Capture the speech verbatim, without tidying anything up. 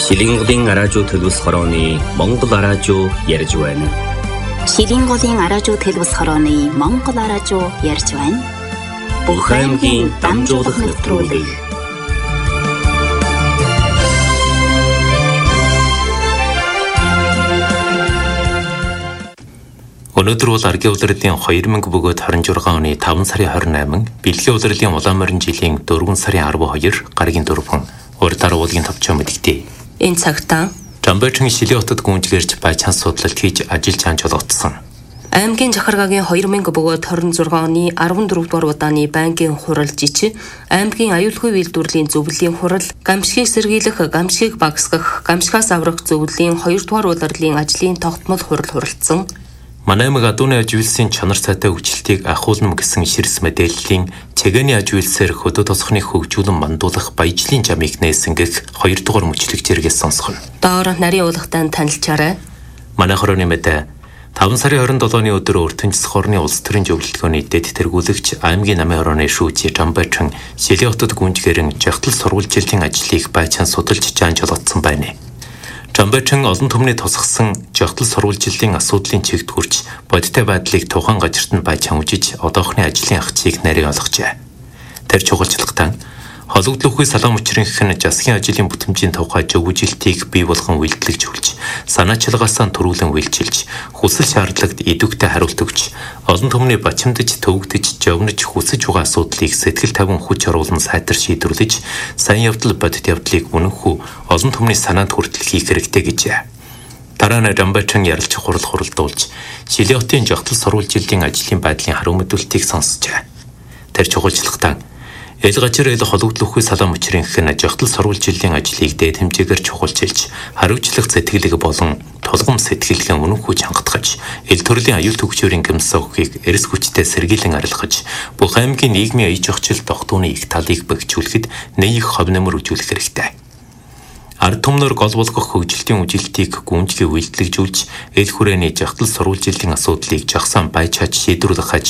Шилэнголын араажуу төлөвс хорооны Монгол араажуу ярьж байна. Шилэнголын араажуу төлөвс хорооны Монгол араажуу ярьж байна. Бүх аймгийн дамжуулах нэвтрүүлэг. Өнөөдөр бол аргийн улирлын хоёр мянга бөгөөд хорин жургаан оны таван сарын хорин найман, бэлгийн улирлын улаан морин жилийн дөрвөн сарын арван хоёр гарагийн дөрвөн урд даруулгын товчоо мэдэгтэй. Энэ цагтаа Жамбайчин Шилэн хотод гүйцгэрж баячаан судлалт хийж ажиллаж чанж болгоцсон. аймгийн Жахаргагийн хоёр мянга бөгөөд хорин зургаан оны арван дөрөвдүгээр удааны байнгын хурал жичи, аймгийн аюулгүй үйлдвэрлэлийн зөвлөлийн хурал, гамшигыг сэргийлэх, гамшигыг багасгах, гамшигаас аврах зөвлөлийн хоёрдугаар улирлын ажлын тогтмол хурал хуралдсан. Манай аймаг адууны аж үйлсийн чанар сайтай хөгжилтийг ахуулна гэсэн ширс мэдээллийн цэгэний аж үйлсээр хөдөө тосхны хөгжүүлэн мандуулах баяжлын жамыг нээсэнгэх хоёрдугаар мөчлөг зэрэгээс сонсгоно. Доор нарийн уулгатай танилцаарай. Манай хорооны мэдээ таван сарын хорин долооны өдөр өртөнцөх хорны улс төрийн зөвлөлтгөөний дэд тэргүүлэгч аймгийн намын хорооны шүүж Жамбайчин Шилэн хотод гүйцгэрэн жагтал сурвалжилтын ажлыг байчаан судалж чанж болгоцсон байна. Жамбайчин олон түмний тусгасан жагтал сурвалжилтын асуудлын чигт хүрч бодиттой байдлыг тухайн газарт нь баяжхан үжиж одоохны ажлын ахцыг нарийн олгожээ. Тэр чухалчлагтаа хологдлохүй салаан мөчрийнх нь засгийн ажлын бүтэмжийн тухай зөвүүжилтийг бий болгон үйлдэлж хүлж, санаачилгаасаа төрүүлэн үйлчилж, хүсэл шаардлагад идэвхтэй хариулт өгч, олон түмний бачимдаж, төвөгдөж, жовнож хүсэж байгаа асуудлыг сэтгэл тавин хүч оруулан сайтар шийдвэрлэж, сайн явдал бодит явдлыг үнэнхүү олон түмний санаанд хүртэл хийх хэрэгтэй гэжээ. Дараа нь Жамбайчин ярилч хурал хуралдуулж, Шилэн хотын жагтал сурвалжилтын ажлын байдлын хариу мэдүүлэлтийг сонсжээ. Тэр чухалчлагтаа эл гажир эл хологдлохүй салаан мөчрийнх нь жагтал сурвалжилтын ажлыг дээд хэмжээгээр чухалчилж, хариуцлах сэтгэлэг болон тулгам сэтгэлгэн үнэнхүү чангатгаж, эл төрлийн аюул төгчөрийн гэмсэхийг эрс хүчтэй сэргийлэн арилгаж, бүх аймгийн нийгмийн ая зохицол тогтооны их талыг бэхжүүлэхэд нэг хов нэмэр үзүүлэх хэрэгтэй. Ард түмнөр гол болгох хөгжилтийн үжилтийг гүнжгий үйлдэлжүүлж, эл хүрээний жагтал сурвалжилтын асуудлыг жагсаан баяж чаж шийдвэрлэх